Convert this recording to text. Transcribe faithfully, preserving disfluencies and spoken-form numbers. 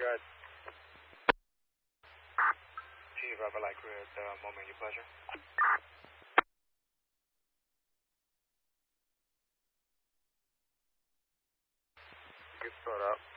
ahead. Chief, Bravo Light Crew at uh, Moment, your pleasure. Good start up.